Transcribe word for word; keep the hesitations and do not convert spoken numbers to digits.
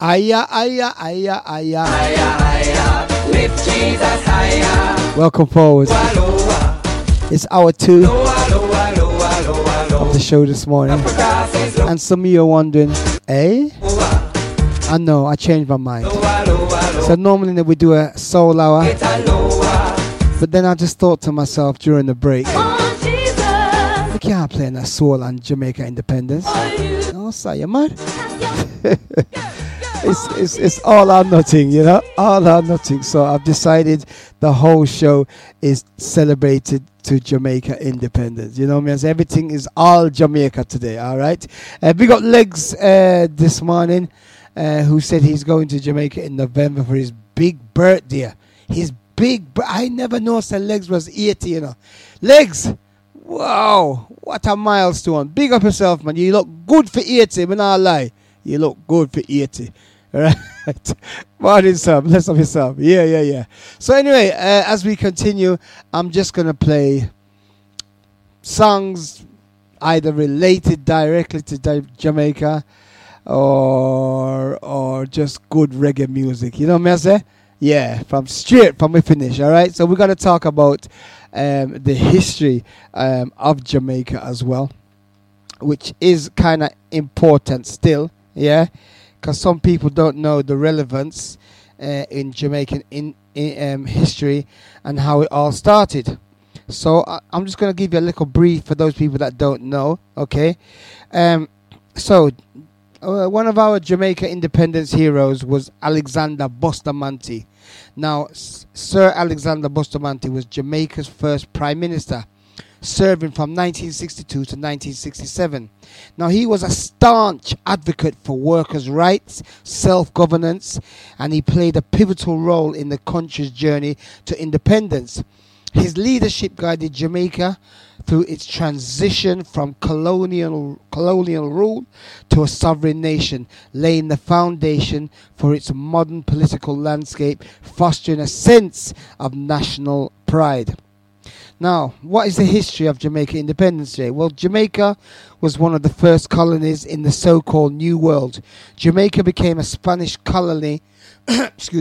Aya, aya, aya, aya. Higher, higher, lift Jesus higher. Welcome forward. Lower, lower, It's hour two lower, lower, lower, lower, lower. of the show this morning. The grass is lower, And some of you are wondering, eh? lower, I know, I changed my mind. lower, lower. So normally we do a soul hour, Get a lower. but then I just thought to myself during the break, Oh, Jesus, we can't play that soul on Jamaica independence. No, say you mad? It's, it's it's all or nothing, you know, all or nothing. So I've decided the whole show is celebrated to Jamaica independence. You know what I mean? So everything is all Jamaica today, all right? Uh, we got Legs uh, this morning uh, who said he's going to Jamaica in November for his big birthday. His big, bir- I never noticed that Legs was eighty, you know. Legs, wow, what a milestone. Big up yourself, man. You look good for eighty, but not lie. You look good for eighty. Right. Morning, sir. Bless up yourself. Yeah, yeah, yeah. So anyway, uh, as we continue, I'm just going to play songs either related directly to Di- Jamaica or or just good reggae music. You know what I say? Yeah, from straight from we finish. All right. So we're going to talk about um, the history um, of Jamaica as well, which is kind of important still. Yeah. Because some people don't know the relevance uh, in Jamaican in, in um, history and how it all started. So I, I'm just going to give you a little brief for those people that don't know. Okay, um, so uh, one of our Jamaica independence heroes was Alexander Bustamante. Now, S- Sir Alexander Bustamante was Jamaica's first prime minister, serving from nineteen sixty-two to nineteen sixty-seven. Now, he was a staunch advocate for workers' rights, self-governance, and he played a pivotal role in the country's journey to independence. His leadership guided Jamaica through its transition from colonial colonial rule to a sovereign nation, laying the foundation for its modern political landscape, fostering a sense of national pride. Now, what is the history of Jamaica Independence Day? Well, Jamaica was one of the first colonies in the so-called New World. Jamaica became a Spanish colony excuse